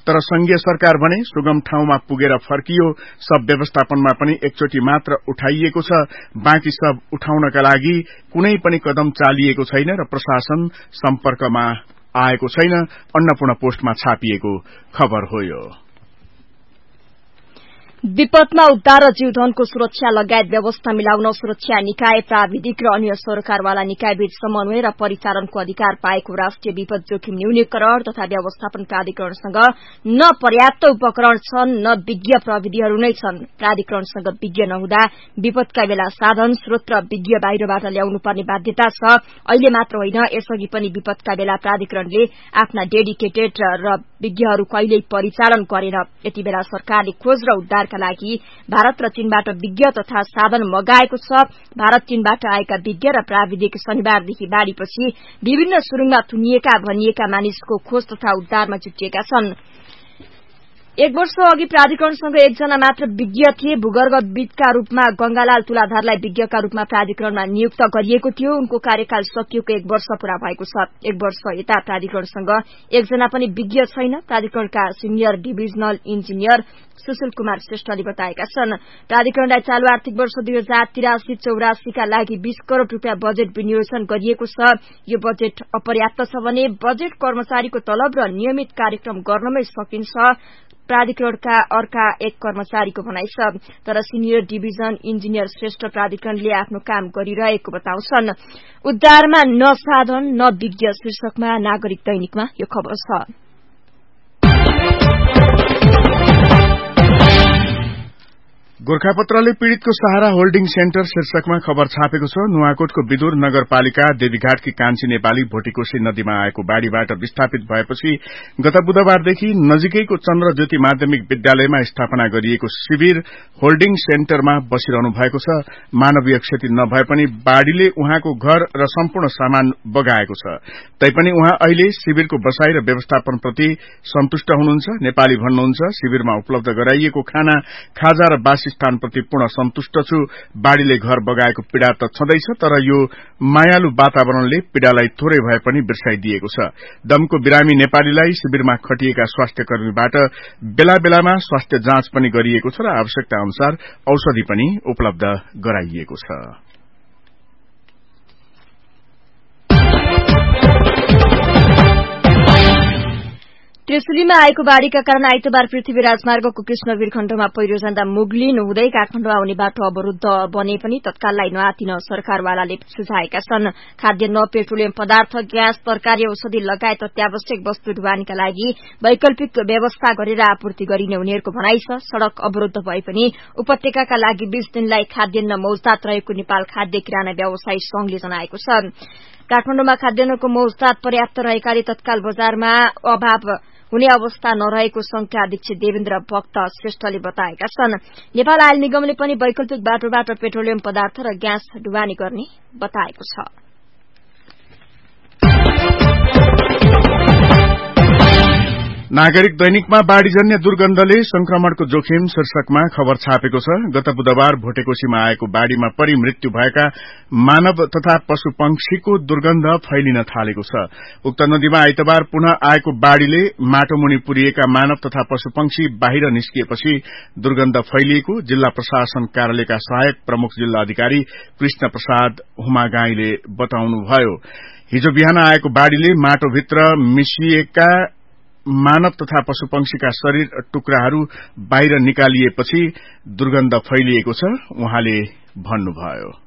तर संघीय सरकार भने सुगम ठाउँमा पुगेर फर्कियो, सब व्यवस्थापनमा पनि एकचोटि मात्र उठाइएको छ, बाँकी सब उठाउनका लागि कुनै पनि कदम चालिएको छैन र प्रशासन सम्पर्कमा आएको छैन, अन्नपूर्ण पोस्टमा छापिएको खबर हो यो। विपदमा उद्धार र जीवधनको सुरक्षा लगायत व्यवस्था मिलाउन सुरक्षा निकाय, प्राविधिक र अन्य सरकारवाला निकायबीच समन्वय र परिचालनको अधिकार पाएको राष्ट्रिय विपद जोखिम न्यूनीकरण तथा व्यवस्थापन प्राधिकरणसँग न पर्याप्त उपकरण छन् न विज्ञ प्रविधिहरू नै छन्। प्राधिकरणसँग विज्ञ नहुँदा विपदका बेला साधन, स्रोत र विज्ञ बाहिरबाट ल्याउनु पर्ने बाध्यता छ। अहिले मात्र होइन, यसअघि पनि विपदका बेला प्राधिकरणले आफ्ना डेडिकेटेड र विज्ञहरू कहिल्यै परिचालन गरेन। यति बेला सरकारले खोज र उद्धारका लागि भारत र चीनबाट विज्ञ तथा साधन मगाएको छ। भारत चीनबाट आएका विज्ञ र प्राविधिक शनिबारदेखि बाढ़ीपछि विभिन्न सुरुङमा थुनिएका भनिएका मानिसको खोज तथा उद्धारमा जुटिएका छन्। एक वर्ष अघि प्राधिकरणसँग एकजना मात्र विज्ञ थिए। भूगर्भविदका रूपमा गंगालाल तुलाधरलाई विज्ञका रूपमा प्राधिकरणमा नियुक्त गरिएको थियो। उनको कार्यकाल सकिएको 1 वर्ष पूरा भएको छ। 1 वर्ष यता प्राधिकरणसँग एकजना पनि विज्ञ छैन। प्राधिकरणका senior divisional engineer Sushil Kumar श्रेष्ठले बताएका छन्। प्राधिकरणलाई चालू आर्थिक वर्ष 2083-84 का लागि 20 करोड़ रूपियाँ बजेट विनियोजन गरिएको छ। यो बजेट अपर्याप्त छ भने बजेट कर्मचारीको तलब र नियमित कार्यक्रम गर्नमै सकिन्छ, प्राधिकरणका अर्का एक कर्मचारीको भनाइ छ। तर सिनियर डिभिजन इन्जिनियर श्रेष्ठ प्राधिकरणले आफ्नो काम गरिरहेको बताउँछन्। उद्धारमा न साधन न विज्ञ शीर्षकमा नागरिक दैनिकमा यो खबर छ। गोर्खापत्रले पीड़ितको सहारा होल्डिङ सेन्टर शीर्षकमा खबर छापेको छ। नुवाकोटको विदुर नगरपालिका देवीघाटकी कान्छी नेपाली भोटिकोशी नदीमा आएको बाढ़ीबाट विस्थापित भएपछि गत बुधबारदेखि नजिकैको चन्द्र ज्योति माध्यमिक विद्यालयमा स्थापना गरिएको शिविर होल्डिङ सेन्टरमा बसिरहनु भएको छ। मानवीय क्षति नभए पनि बाढ़ीले उहाँको घर र सम्पूर्ण सामान बगाएको छ। तैपनि उहाँ अहिले शिविरको बसाई र व्यवस्थापनप्रति सन्तुष्ट हुनुहुन्छ। नेपाली भन्नुहुन्छ, शिविरमा उपलब्ध गराइएको खाना, खाजा र बासस्थानप्रति पूर्ण सन्तुष्ट छु। बाढ़ीले घर बगाएको पीड़ा त छँदैछ, तर यो मायालु वातावरणले पीड़ालाई थोरै भए पनि बिर्साइदिएको छ। दमको बिरामी नेपालीलाई शिविरमा खटिएका स्वास्थ्य कर्मीबाट बेला बेलामा स्वास्थ्य जाँच पनि गरिएको छ र आवश्यकता अनुसार औषधि पनि उपलब्ध गराइएको छ। त्रिशुलीमा आएको बाढ़ीका कारण आइतबार पृथ्वी राजमार्गको कृष्णवीर खण्डमा पहिरो जाँदा मुगलिन हुँदै काठमाडौँ आउने बाटो अवरूद्ध बने पनि तत्काललाई नआतिन सरकारवालाले सुझाएका छन्। खाद्यान्न, पेट्रोलियम पदार्थ, ग्यास, तरकारी, औषधि लगायत अत्यावश्यक वस्तु ढुवानीका लागि वैकल्पिक व्यवस्था गरेर आपूर्ति गरिने उनीहरूको भनाइ छ। सड़क अवरूद्ध भए पनि उपत्यकाका लागि 20 दिनलाई खाद्यान्न मौजदात रहेको नेपाल खाद्य किराना व्यवसायी संघले जनाएको छ। काठमाडौँमा खाद्यान्नको मौजदात पर्याप्त रहेकाले तत्काल बजारमा अभाव हुने अवस्था नरहेको संघका अध्यक्ष देवेन्द्र भक्त श्रेष्ठले बताएका छन्। नेपाल आयल निगमले पनि वैकल्पिक बाटोबाट पेट्रोलियम पदार्थ र ग्यास ढुवानी गर्ने बताएको छ। नागरिक दैनिकमा बाढ़ीजन्य दुर्गन्धले संक्रमणको जोखिम शीर्षकमा खबर छापेको छ। गत बुधबार भोटेकोशीमा आएको बाढ़ीमा परि मृत्यु भएका मानव तथा पशु पंक्षीको दुर्गन्ध फैलिन थालेको छ। उक्त नदीमा आइतबार पुनः आएको बाढ़ीले माटोमुनि पुरिएका मानव तथा पशु पंक्षी बाहिर निस्किएपछि दुर्गन्ध फैलिएको जिल्ला प्रशासन कार्यालयका सहायक प्रमुख जिल्ला अधिकारी कृष्ण प्रसाद हुमागाईले बताउनुभयो। हिजो बिहान आएको बाढ़ीले माटोभित्र मिसिएका मानव तथा पशु पंक्षीका शरीर टुक्राहरू बाहिर निकालिएपछि दुर्गन्ध फैलिएको छ, उहाँले भन्नुभयो।